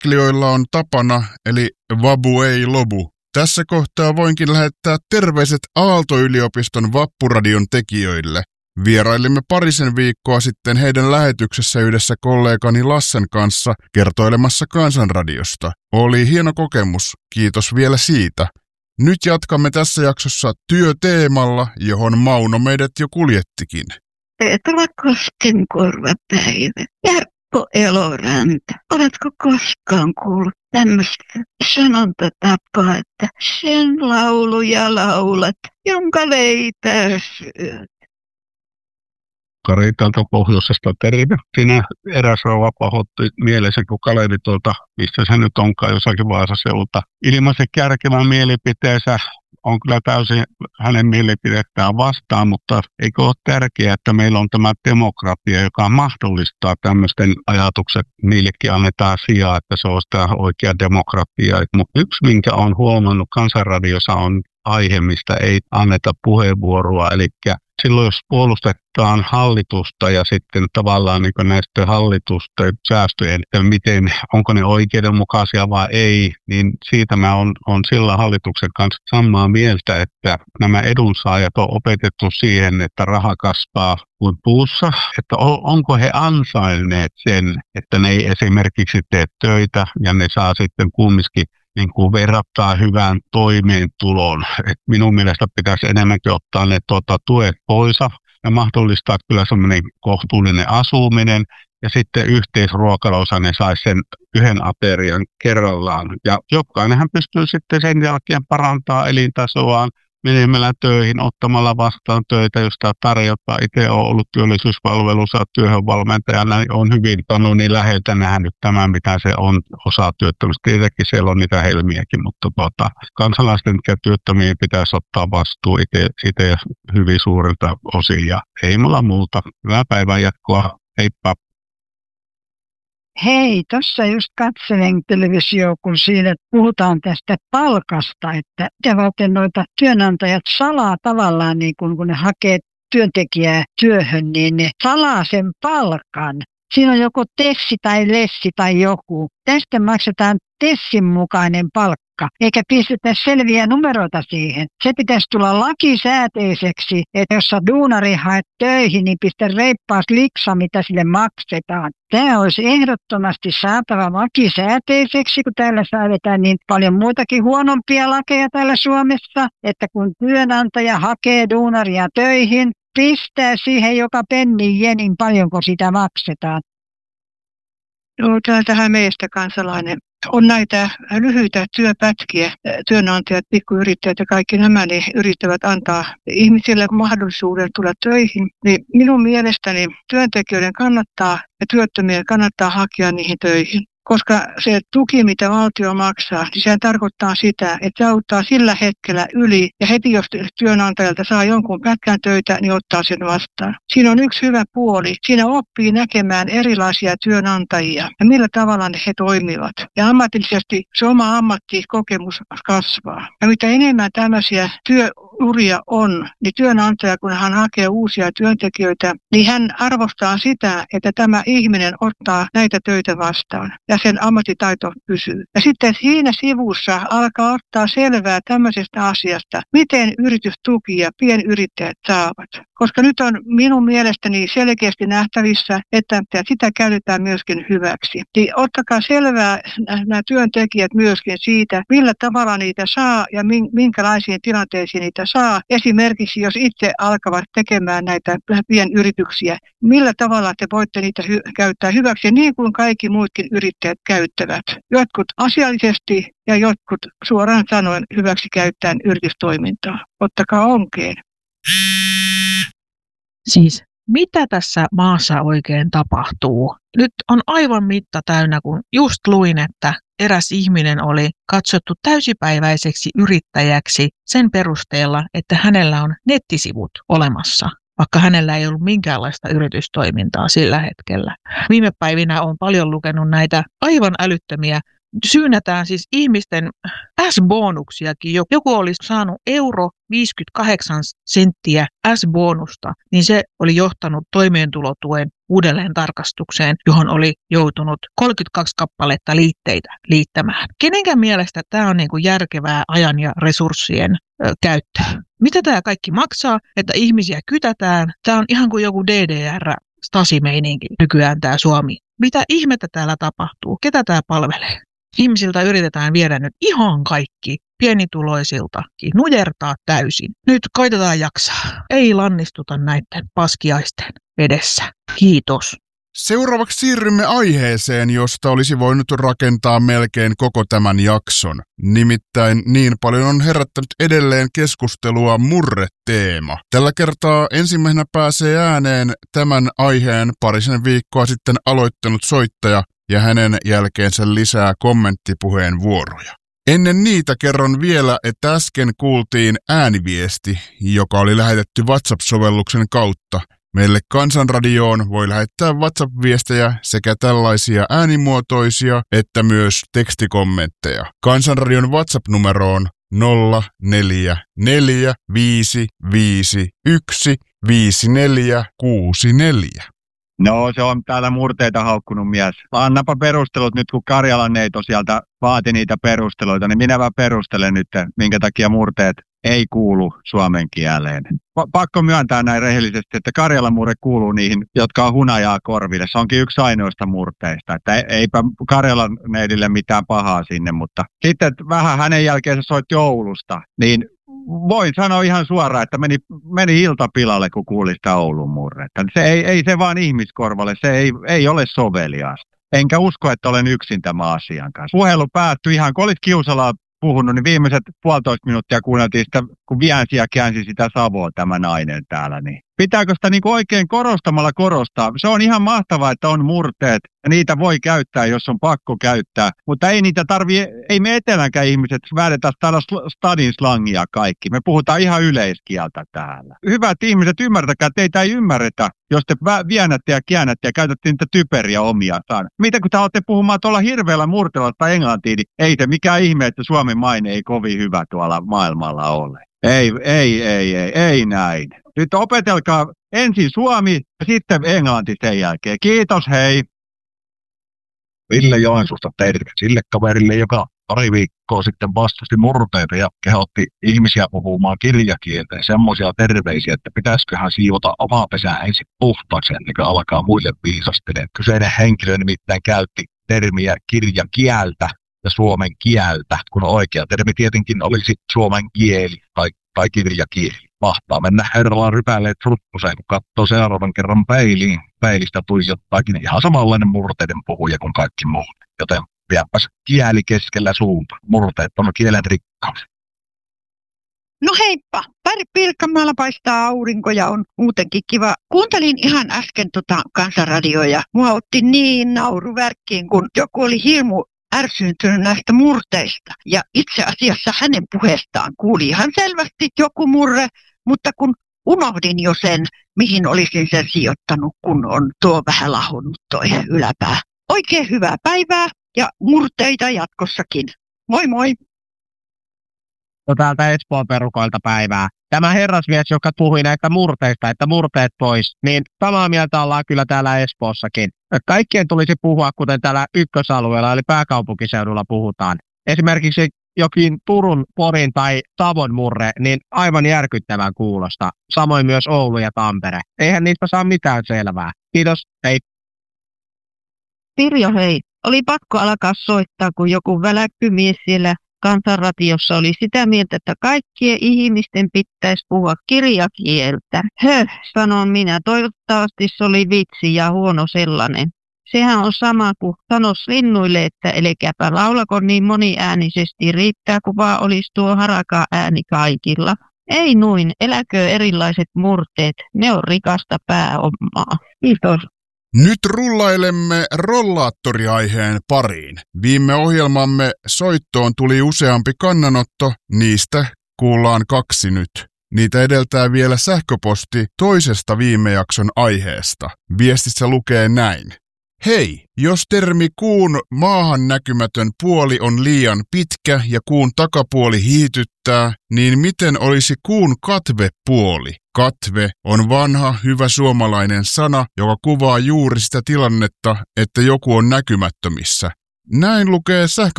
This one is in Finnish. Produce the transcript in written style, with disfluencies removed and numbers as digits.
kuuntelijoilla on tapana, eli vabu ei lobu. Tässä kohtaa voinkin lähettää terveiset Aalto-yliopiston Vappuradion tekijöille. Vierailimme parisen viikkoa sitten heidän lähetyksessä yhdessä kollegani Lassen kanssa kertoilemassa Kansanradiosta. Oli hieno kokemus, kiitos vielä siitä. Nyt jatkamme tässä jaksossa työteemalla, johon Mauno meidät jo kuljettikin. Petra Koskenkorvapäivä, Jarkko Eloranta. Oletko koskaan kuullut tämmöistä sanontatapaa, että sen lauluja laulat, jonka leipää syöt? Kari täältä pohjoisesta terve. Siinä eräs rouva pahoitti mielessä, kun Kalevi tuolta, mistä se nyt onkaan, jossakin Vaasaseudulta, ilmaisen kärkevän mielipiteensä. On kyllä täysin hänen mielipidettään vastaan, mutta eikö ole tärkeää, että meillä on tämä demokratia, joka mahdollistaa tämmöisten ajatukset, niillekin annetaan sijaa, että se on sitä oikea demokratia. Mutta yksi, minkä olen huomannut Kansanradiossa, on aihe, mistä ei anneta puheenvuoroa, eli silloin jos puolustetaan hallitusta ja sitten tavallaan niin näistä hallitusten säästöjen, että miten, onko ne oikeudenmukaisia vai ei, niin siitä mä on sillä hallituksen kanssa samaa mieltä, että nämä edunsaajat on opetettu siihen, että raha kasvaa kuin puussa, että onko he ansainneet sen, että ne ei esimerkiksi tee töitä ja ne saa sitten kumminkin niin kuin verrattaa hyvään toimeentuloon. Et minun mielestä pitäisi enemmänkin ottaa ne tuet pois ja mahdollistaa kyllä semmoinen kohtuullinen asuminen ja sitten yhteisruokalossa ne saisi sen yhden aterian kerrallaan. Ja jokainenhan pystyy sitten sen jälkeen parantaa elintasoaan menemällä töihin, ottamalla vastaan töitä, josta tarjotaan. Itse olen ollut työllisyyspalvelussa työhönvalmentajana, niin olen hyvin niin läheltä nähnyt tämän, mitä se on osatyöttömyys. Tietenkin siellä on niitä helmiäkin, mutta kansalaisten ja työttömien pitäisi ottaa vastuu itse hyvin suurilta osin. Ja ei mulla muuta. Hyvää päivän jatkoa. Heippa. Hei, tuossa just katselen televisio, kun siinä puhutaan tästä palkasta, että miten varten noita työnantajat salaa tavallaan, niin kun ne hakee työntekijää työhön, niin ne salaa sen palkan. Siinä on joko tessi tai lessi tai joku. Tästä maksetaan tessin mukainen palkka, eikä pistetä selviä numeroita siihen. Se pitäisi tulla lakisääteiseksi, että jos sä duunari haet töihin, niin pistä reippaas liksa, mitä sille maksetaan. Tämä olisi ehdottomasti saatava lakisääteiseksi, kun täällä säädetään niin paljon muitakin huonompia lakeja täällä Suomessa, että kun työnantaja hakee duunaria töihin, pistää siihen joka pennin jenin, paljonko sitä maksetaan. Joo, tähän meistä kansalainen. On näitä lyhyitä työpätkiä. Työnantajat, pikkuyrittäjät ja kaikki nämä niin yrittävät antaa ihmisille mahdollisuuden tulla töihin. Niin minun mielestäni työntekijöiden kannattaa ja työttömien kannattaa hakea niihin töihin. Koska se tuki, mitä valtio maksaa, niin se tarkoittaa sitä, että se auttaa sillä hetkellä yli. Ja heti, jos työnantajalta saa jonkun pätkän töitä, niin ottaa sen vastaan. Siinä on yksi hyvä puoli. Siinä oppii näkemään erilaisia työnantajia ja millä tavalla he toimivat. Ja ammatillisesti se oma ammattikokemus kasvaa. Ja mitä enemmän tämmöisiä työuria on, niin työnantaja, kun hän hakee uusia työntekijöitä, niin hän arvostaa sitä, että tämä ihminen ottaa näitä töitä vastaan. Ja sen ammattitaito pysyy. Ja sitten siinä sivussa alkaa ottaa selvää tämmöisestä asiasta, miten yritystukia pienyrittäjät saavat. Koska nyt on minun mielestäni selkeästi nähtävissä, että sitä käytetään myöskin hyväksi. Niin ottakaa selvää nämä työntekijät myöskin siitä, millä tavalla niitä saa ja minkälaisiin tilanteisiin niitä saa. Esimerkiksi jos itse alkavat tekemään näitä pienyrityksiä, millä tavalla te voitte niitä käyttää hyväksi, niin kuin kaikki muutkin yrittäjät käyttävät. Jotkut asiallisesti ja jotkut suoraan sanoen hyväksi käyttäen yritystoimintaa. Ottakaa onkeen. Siis mitä tässä maassa oikein tapahtuu? Nyt on aivan mitta täynnä, kun just luin, että eräs ihminen oli katsottu täysipäiväiseksi yrittäjäksi sen perusteella, että hänellä on nettisivut olemassa, vaikka hänellä ei ollut minkäänlaista yritystoimintaa sillä hetkellä. Viime päivinä olen paljon lukenut näitä aivan älyttömiä. Syynätään siis ihmisten S-bonuksiakin. Joku olisi saanut 58 senttiä S-bonusta, niin se oli johtanut toimeentulotuen uudelleen tarkastukseen, johon oli joutunut 32 kappaletta liitteitä liittämään. Kenenkään mielestä tämä on niin kuin järkevää ajan ja resurssien käyttöä? Mitä tämä kaikki maksaa, että ihmisiä kytätään? Tämä on ihan kuin joku DDR-Stasi-meininki nykyään tämä Suomi. Mitä ihmettä täällä tapahtuu? Ketä tämä palvelee? Ihmisiltä yritetään viedä nyt ihan kaikki, pienituloisiltakin, nujertaa täysin. Nyt koitetaan jaksaa. Ei lannistuta näiden paskiaisten edessä. Kiitos. Seuraavaksi siirrymme aiheeseen, josta olisi voinut rakentaa melkein koko tämän jakson. Nimittäin niin paljon on herättänyt edelleen keskustelua murreteema. Tällä kertaa ensimmäisenä pääsee ääneen tämän aiheen parisen viikkoa sitten aloittanut soittaja ja hänen jälkeensä lisää kommenttipuheenvuoroja. Ennen niitä kerron vielä, että äsken kuultiin ääniviesti, joka oli lähetetty WhatsApp-sovelluksen kautta. Meille Kansanradioon voi lähettää WhatsApp-viestejä sekä tällaisia äänimuotoisia että myös tekstikommentteja. Kansanradion WhatsApp-numeroon 0445515464. No, se on täällä murteita haukkunut mies. Annapa perustelut nyt, kun Karjalan neito sieltä vaati niitä perusteluita, niin minä vaan perustelen nyt, minkä takia murteet ei kuulu suomen kieleen. Pakko myöntää näin rehellisesti, että Karjalan murre kuuluu niihin, jotka on hunajaa korville. Se onkin yksi ainoista murteista, että eipä Karjalan neidille mitään pahaa sinne, mutta sitten vähän hänen jälkeen se soitti Oulusta, niin voin sanoa ihan suoraan, että meni iltapilalle, kun kuuli sitä Oulun murretta. Se ei se vaan ihmiskorvalle, se ei ole soveliasta. Enkä usko, että olen yksin tämän asian kanssa. Puhelu päättyi ihan, kun olit Kiusalaa puhunut, niin viimeiset 1,5 minuuttia kuunneltiin sitä, kun viensi ja käänsi sitä Savoa tämä nainen täällä. Niin pitääkö sitä niin kuin oikein korostamalla korostaa? Se on ihan mahtavaa, että on murteet ja niitä voi käyttää, jos on pakko käyttää. Mutta ei niitä ei me etelänkään ihmiset väännetään täällä stadin slangia kaikki. Me puhutaan ihan yleiskieltä täällä. Hyvät ihmiset, ymmärtäkää, teitä ei ymmärretä, jos te viennätte ja käännätte ja käytätte niitä typeriä omia sana. Mitä kun te olette puhumaan tuolla hirveällä murteella tai englantiin, niin ei se mikään ihme, että Suomen maine ei kovin hyvä tuolla maailmalla ole. Ei näin. Nyt opetelkaa ensin suomi ja sitten englanti sen jälkeen. Kiitos, hei. Ville Joensuusta terve sille kaverille, joka pari viikkoa sitten vastusti murteita ja kehotti ihmisiä puhumaan kirjakieltä ja semmoisia terveisiä, että pitäisiköhän siivota omaa pesää ensin puhtaaksi ennen kuin alkaa muille viisastelemaan. Kyseinen henkilö nimittäin käytti termiä kirjakieltä ja suomen kieltä, kun oikea termi tietenkin olisi suomen kieli tai kirjakieli. Mahtaa mennä herralla rypäleet ruttuseen, kun katsoo seuraavan kerran peiliin. Peilistä tuijottaakin ihan samanlainen murteiden puhuja kuin kaikki muut. Joten pidäpäs kieli keskellä suuta. Murteet on kielen rikkaus. No heippa, Pirkanmaalla paistaa aurinko ja on muutenkin kiva. Kuuntelin ihan äsken Kansanradioa ja mua otti niin nauruvärkkiin, kun joku oli hirmu ärsyyntynyt näistä murteista. Ja itse asiassa hänen puheestaan kuuli ihan selvästi joku murre, mutta kun unohdin jo sen, mihin olisin sen sijoittanut, kun on tuo vähän lahonnut toi yläpää. Oikein hyvää päivää ja murteita jatkossakin. Moi moi! Täältä Espoon perukoilta päivää. Tämä herrasmies, joka puhui näistä murteista, että murteet pois, niin samaa mieltä ollaan kyllä täällä Espoossakin. Kaikkien tulisi puhua, kuten täällä ykkösalueella, eli pääkaupunkiseudulla puhutaan. Esimerkiksi jokin Turun, Porin tai Savon murre, niin aivan järkyttävän kuulosta. Samoin myös Oulu ja Tampere. Eihän niistä saa mitään selvää. Kiitos, hei. Pirjo, hei. Oli pakko alkaa soittaa, kun joku väläkkymies siellä Kansanradiossa oli sitä mieltä, että kaikkien ihmisten pitäisi puhua kirjakieltä. Sanon minä. Toivottavasti se oli vitsi ja huono sellainen. Sehän on sama kuin sanoisi linnuille, että älkääpä laulako niin moniäänisesti, riittää kun vaan olisi tuo haraka ääni kaikilla. Ei noin, eläkö erilaiset murteet, ne on rikasta pääomaa. Kiitos. Nyt rullailemme rollaattoriaiheen pariin. Viime ohjelmamme soittoon tuli useampi kannanotto, niistä kuullaan 2 nyt. Niitä edeltää vielä sähköposti toisesta viime jakson aiheesta. Viestissä lukee näin. Hei, jos termi kuun maahan näkymätön puoli on liian pitkä ja kuun takapuoli hiityttää, niin miten olisi kuun katvepuoli? Katve on vanha, hyvä suomalainen sana, joka kuvaa juuri sitä tilannetta, että joku on näkymättömissä. Näin lukee sähköpostissa.